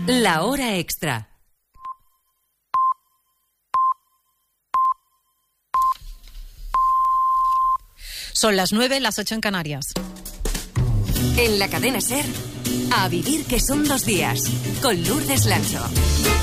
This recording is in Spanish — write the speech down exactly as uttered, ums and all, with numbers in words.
La hora extra. Son las nueve, las ocho en Canarias. En la cadena SER, a vivir que son dos días, con Lourdes Lancho.